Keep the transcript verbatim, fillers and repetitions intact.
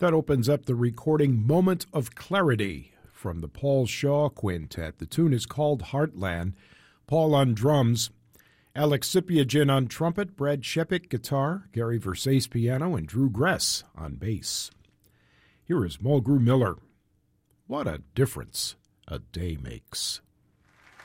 That opens up the recording Moment of Clarity from the Paul Shaw Quintet. The tune is called Heartland. Paul on drums, Alex Sipiagin on trumpet, Brad Shepik guitar, Gary Versace piano, and Drew Gress on bass. Here is Mulgrew Miller. What a difference a day makes.